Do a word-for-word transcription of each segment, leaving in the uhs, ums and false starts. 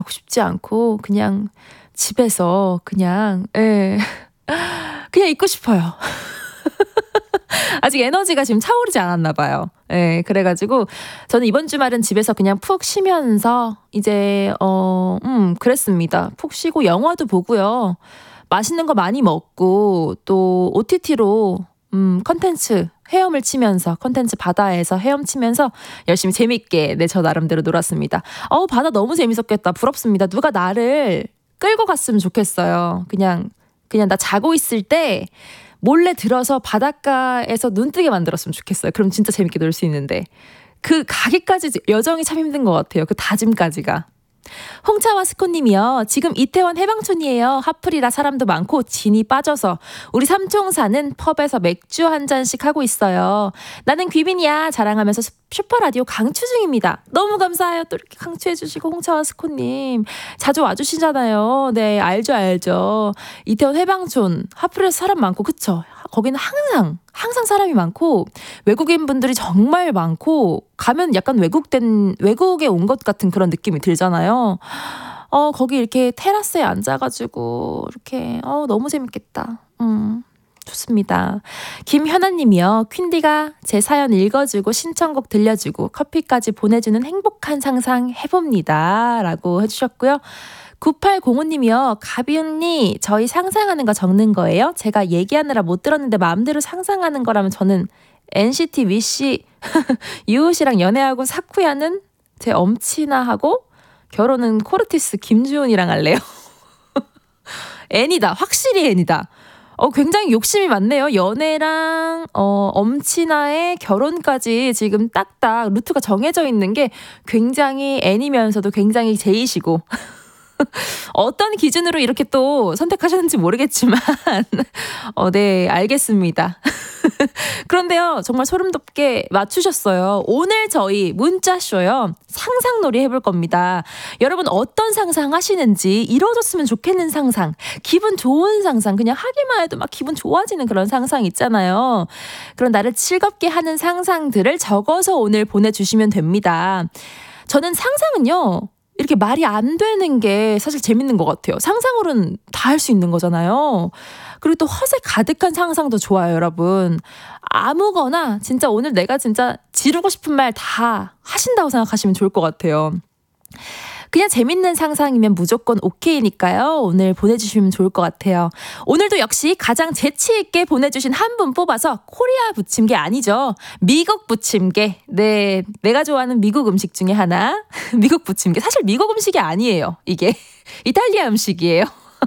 하고 싶지 않고 그냥 집에서 그냥 예. 그냥 있고 싶어요. 아직 에너지가 지금 차오르지 않았나 봐요. 예, 그래가지고 저는 이번 주말은 집에서 그냥 푹 쉬면서 이제 어, 음, 그랬습니다. 푹 쉬고 영화도 보고요. 맛있는 거 많이 먹고 또 오티티로 음, 컨텐츠 헤엄을 치면서 컨텐츠 바다에서 헤엄치면서 열심히 재밌게 네, 저 나름대로 놀았습니다. 어우, 바다 너무 재밌었겠다. 부럽습니다. 누가 나를 끌고 갔으면 좋겠어요. 그냥 그냥 나 자고 있을 때 몰래 들어서 바닷가에서 눈 뜨게 만들었으면 좋겠어요. 그럼 진짜 재밌게 놀 수 있는데 그 가기까지 여정이 참 힘든 것 같아요. 그 다짐까지가. 홍차와 스코님이요. 지금 이태원 해방촌이에요. 하플이라 사람도 많고 진이 빠져서 우리 삼총사는 펍에서 맥주 한 잔씩 하고 있어요. 나는 귀빈이야 자랑하면서 슈퍼라디오 강추 중입니다. 너무 감사해요. 또 이렇게 강추해 주시고 홍차와 스코님 자주 와주시잖아요. 네, 알죠 알죠. 이태원 해방촌 하플에서 사람 많고 그쵸? 거기는 항상 항상 사람이 많고 외국인 분들이 정말 많고 가면 약간 외국된 외국에 온 것 같은 그런 느낌이 들잖아요. 어 거기 이렇게 테라스에 앉아가지고 이렇게 어 너무 재밌겠다. 음 좋습니다. 김현아님이요. 퀸디가 제 사연 읽어주고 신청곡 들려주고 커피까지 보내주는 행복한 상상 해봅니다. 라고 해주셨고요. 구팔공오님이요. 가비 언니 저희 상상하는 거 적는 거예요? 제가 얘기하느라 못 들었는데 마음대로 상상하는 거라면 저는 엔시티 위시 유우씨랑 연애하고 사쿠야는 제 엄친아 하고 결혼은 코르티스 김주훈이랑 할래요. 애니다. 확실히 애니다. 어, 굉장히 욕심이 많네요. 연애랑 어, 엄친아의 결혼까지 지금 딱딱 루트가 정해져 있는 게 굉장히 애니면서도 굉장히 제이시고 어떤 기준으로 이렇게 또 선택하셨는지 모르겠지만 어, 네, 알겠습니다. 그런데요, 정말 소름 돋게 맞추셨어요. 오늘 저희 문자쇼요. 상상놀이 해볼 겁니다. 여러분 어떤 상상 하시는지 이루어졌으면 좋겠는 상상, 기분 좋은 상상, 그냥 하기만 해도 막 기분 좋아지는 그런 상상 있잖아요. 그런 나를 즐겁게 하는 상상들을 적어서 오늘 보내주시면 됩니다. 저는 상상은요. 이렇게 말이 안 되는 게 사실 재밌는 것 같아요. 상상으로는 다 할 수 있는 거잖아요. 그리고 또 허세 가득한 상상도 좋아요, 여러분. 아무거나 진짜 오늘 내가 진짜 지르고 싶은 말 다 하신다고 생각하시면 좋을 것 같아요. 그냥 재밌는 상상이면 무조건 오케이니까요. 오늘 보내주시면 좋을 것 같아요. 오늘도 역시 가장 재치있게 보내주신 한 분 뽑아서 코리아 부침개 아니죠. 미국 부침개. 네, 내가 좋아하는 미국 음식 중에 하나. 미국 부침개. 사실 미국 음식이 아니에요. 이게 이탈리아 음식이에요.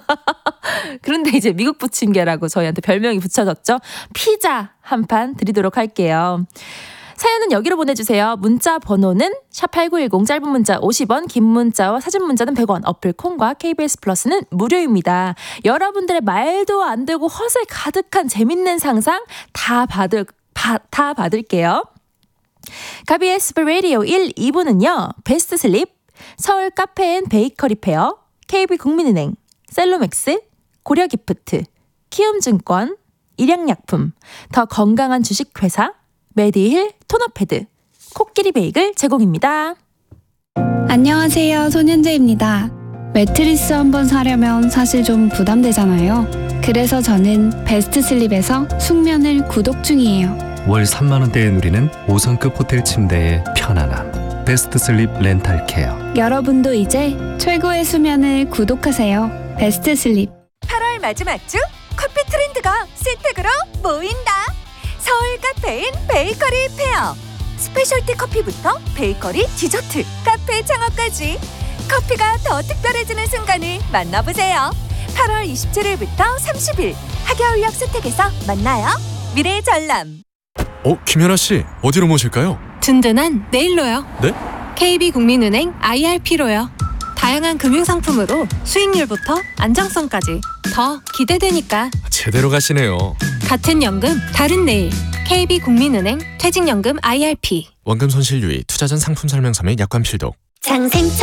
그런데 이제 미국 부침개라고 저희한테 별명이 붙여졌죠. 피자 한 판 드리도록 할게요. 사연은 여기로 보내주세요. 문자 번호는 샵팔구일공, 짧은 문자 오십 원, 긴 문자와 사진 문자는 백 원, 어플 콩과 케이비에스 플러스는 무료입니다. 여러분들의 말도 안 되고 허세 가득한 재밌는 상상 다 받을, 바, 다 받을게요. 가비의 스프 라디오 일, 이 부는요. 베스트 슬립, 서울 카페인 베이커리 페어, 케이비국민은행, 셀로맥스, 고려기프트, 키움증권, 일양약품, 더 건강한 주식회사, 메디힐 토너패드, 코끼리 베이글 제공입니다. 안녕하세요. 손현재입니다. 매트리스 한번 사려면 사실 좀 부담되잖아요. 그래서 저는 베스트 슬립에서 숙면을 구독 중이에요. 월 삼만 원대에 누리는 오 성급 호텔 침대의 편안함. 베스트 슬립 렌탈 케어. 여러분도 이제 최고의 수면을 구독하세요. 베스트 슬립. 팔월 마지막 주 커피 트렌드가 신택으로 모인다. 서울 카페인 베이커리 페어. 스페셜티 커피부터 베이커리, 디저트, 카페 창업까지 커피가 더 특별해지는 순간을 만나보세요. 팔월 이십칠일부터 삼십일 하겨울역 스택에서 만나요. 미래의 전람. 어, 김연아 씨 어디로 모실까요? 든든한 내일로요. 네? 케이비국민은행 아이알피로요. 다양한 금융상품으로 수익률부터 안정성까지 더 기대되니까 제대로 가시네요. 같은 연금 다른 내일. 케이비국민은행 퇴직연금 아이알피. 원금 손실 유의, 투자 전 상품 설명서 및 약관 필독. 장생철